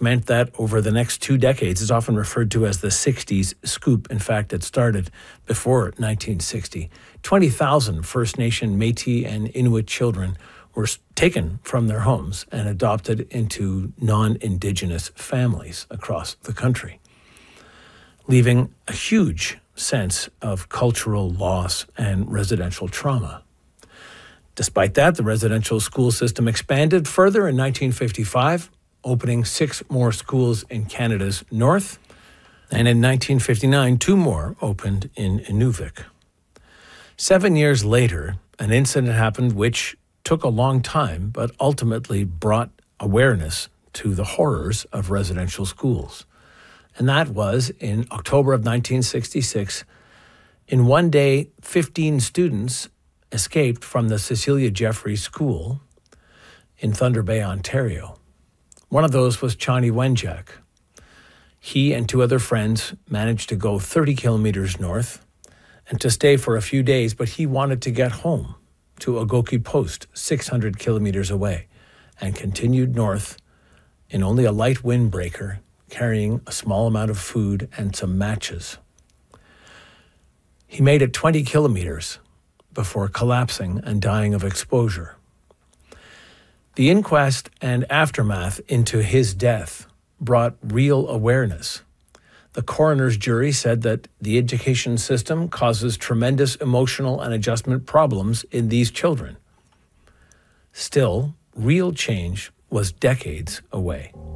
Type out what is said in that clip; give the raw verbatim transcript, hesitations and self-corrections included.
meant that over the next two decades, it's often referred to as the sixties scoop. In fact, it started before nineteen sixty. twenty thousand First Nation, Métis, and Inuit children were taken from their homes and adopted into non-Indigenous families across the country, leaving a huge sense of cultural loss and residential trauma. Despite that, the residential school system expanded further in nineteen fifty-five, opening six more schools in Canada's north, and in nineteen fifty-nine, two more opened in Inuvik. Seven years later, an incident happened which took a long time, but ultimately brought awareness to the horrors of residential schools. And that was in October of nineteen sixty-six. In one day, fifteen students escaped from the Cecilia Jeffreys School in Thunder Bay, Ontario. One of those was Chani Wenjack. He and two other friends managed to go thirty kilometers north and to stay for a few days, but he wanted to get home to Ogoki Post, six hundred kilometers away, and continued north in only a light windbreaker, carrying a small amount of food and some matches. He made it twenty kilometers before collapsing and dying of exposure. The inquest and aftermath into his death brought real awareness. The coroner's jury said that the education system causes tremendous emotional and adjustment problems in these children. Still, real change was decades away.